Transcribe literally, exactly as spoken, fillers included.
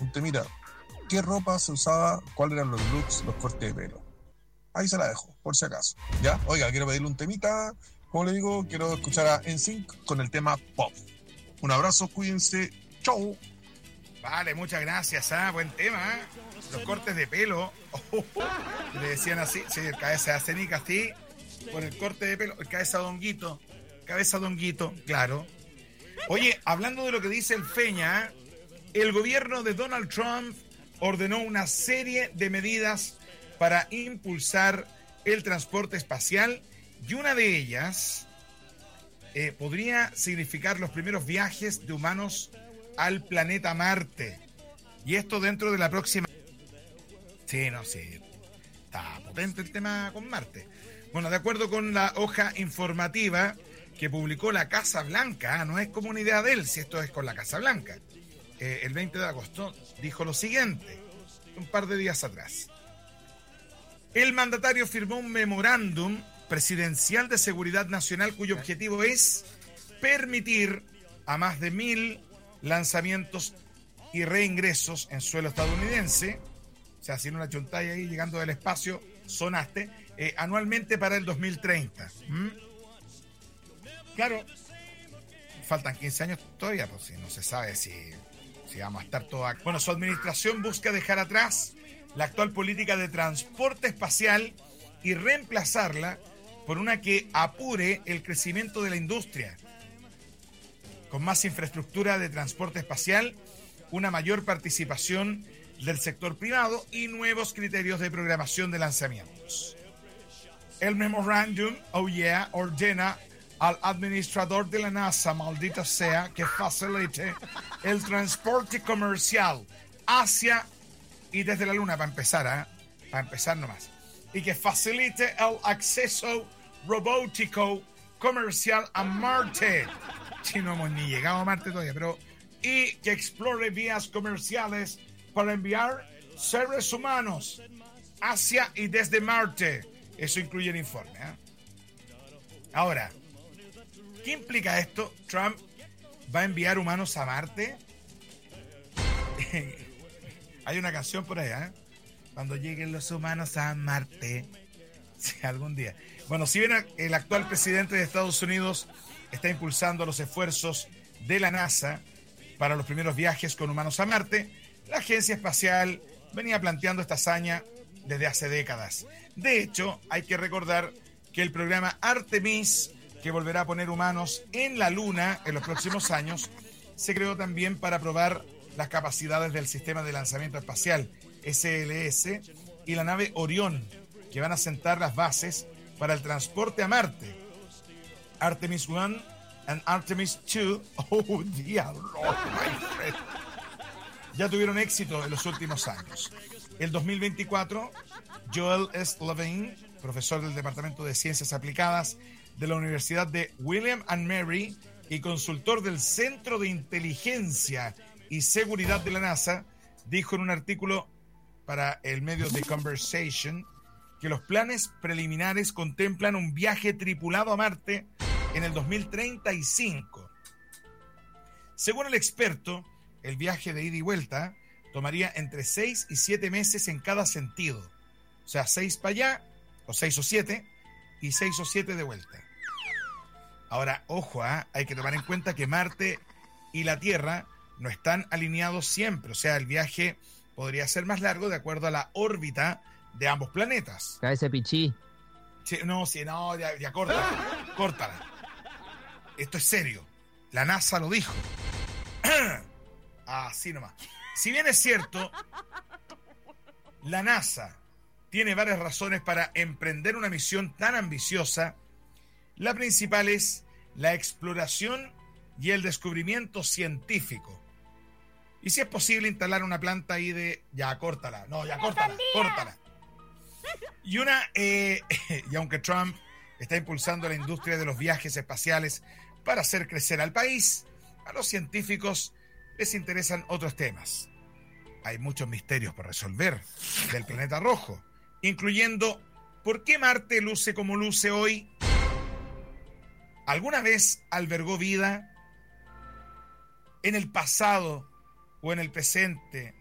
un temita. ¿Qué ropa se usaba? ¿Cuáles eran los looks, los cortes de pelo? Ahí se la dejo, por si acaso. ¿Ya? Oiga, quiero pedirle un temita. Como le digo, quiero escuchar a N Sync con el tema Pop. Un abrazo, cuídense. Chau. Vale, muchas gracias, ¿ah? Buen tema, ¿eh? Los cortes de pelo. Oh, oh, oh. Le decían así, sí, el cabeza de cenica, así, con el corte de pelo, el cabeza de honguito, cabeza de honguito, claro. Oye, hablando de lo que dice el Feña, el gobierno de Donald Trump ordenó una serie de medidas para impulsar el transporte espacial y una de ellas eh, podría significar los primeros viajes de humanos al planeta Marte. Y esto dentro de la próxima... Sí, no sé. Está potente el tema con Marte. Bueno, de acuerdo con la hoja informativa que publicó la Casa Blanca, no es como una idea de él, si esto es con la Casa Blanca. Eh, el veinte de agosto dijo lo siguiente, un par de días atrás. El mandatario firmó un memorándum presidencial de seguridad nacional cuyo objetivo es permitir a más de mil lanzamientos y reingresos en suelo estadounidense, o sea, sin una chuntalla ahí llegando del espacio, sonaste, eh, anualmente para el dos mil treinta. ¿Mm? Claro, faltan quince años todavía, pues si no se sabe si, si vamos a estar todos aquí. Bueno, su administración busca dejar atrás la actual política de transporte espacial y reemplazarla por una que apure el crecimiento de la industria, con más infraestructura de transporte espacial, una mayor participación del sector privado y nuevos criterios de programación de lanzamientos. El memorándum, oh yeah, ordena al administrador de la NASA, maldita sea, que facilite el transporte comercial hacia y desde la Luna, para empezar, ¿eh? Para empezar nomás. Y que facilite el acceso robótico comercial a Marte. Si no hemos ni llegado a Marte todavía, pero... Y que explore vías comerciales para enviar seres humanos hacia y desde Marte. Eso incluye el informe, ¿eh? Ahora, ¿qué implica esto? ¿Trump va a enviar humanos a Marte? Hay una canción por allá, ¿eh? Cuando lleguen los humanos a Marte. Sí, algún día. Bueno, si bien el actual presidente de Estados Unidos está impulsando los esfuerzos de la NASA para los primeros viajes con humanos a Marte, la agencia espacial venía planteando esta hazaña desde hace décadas. De hecho, hay que recordar que el programa Artemis, que volverá a poner humanos en la Luna en los próximos años, se creó también para probar las capacidades del sistema de lanzamiento espacial S L S y la nave Orión, que van a sentar las bases para el transporte a Marte. Artemis uno and Artemis dos, oh diablo, ya tuvieron éxito en los últimos años. El dos mil veinticuatro, Joel S. Levine, profesor del Departamento de Ciencias Aplicadas de la Universidad de William and Mary y consultor del Centro de Inteligencia y Seguridad de la NASA, dijo en un artículo para el medio The Conversation que los planes preliminares contemplan un viaje tripulado a Marte en el dos mil treinta y cinco. Según el experto, el viaje de ida y vuelta tomaría entre seis y siete meses en cada sentido. O sea, seis para allá, o seis o siete, y seis o siete de vuelta. Ahora, ojo, ¿eh? Hay que tomar en cuenta que Marte y la Tierra no están alineados siempre. O sea, el viaje podría ser más largo de acuerdo a la órbita de ambos planetas. Cabeza pichí. Sí, no, sí, no, ya, ya córtala, córtala. Esto es serio. La NASA lo dijo. Así nomás. Si bien es cierto, la NASA tiene varias razones para emprender una misión tan ambiciosa, la principal es la exploración y el descubrimiento científico. Y si es posible instalar una planta ahí de... Ya, córtala. No, ya, córtala, córtala. Y una... Eh, y aunque Trump está impulsando la industria de los viajes espaciales para hacer crecer al país, a los científicos les interesan otros temas. Hay muchos misterios por resolver del planeta rojo, incluyendo ¿por qué Marte luce como luce hoy? ¿Alguna vez albergó vida? ¿En el pasado o en el presente